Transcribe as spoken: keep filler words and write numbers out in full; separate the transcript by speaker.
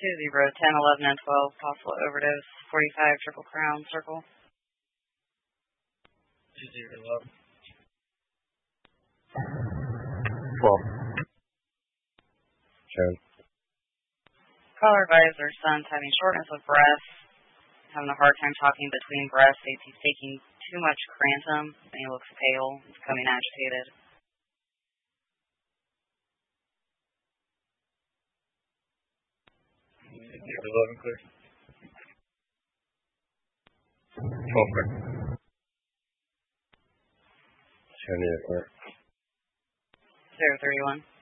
Speaker 1: two zero, ten, eleven, and twelve, possible overdose, forty-five, Triple Crown, circle.
Speaker 2: two zero, eleven.
Speaker 3: twelve. ten.
Speaker 1: Caller advised their son's having shortness of breath, having a hard time talking between breaths, states he's taking too much Crantum, and he looks pale, he's becoming agitated.
Speaker 2: eleven clear.
Speaker 3: twelve clear. It's going to need a clear.
Speaker 1: zero thirty-one.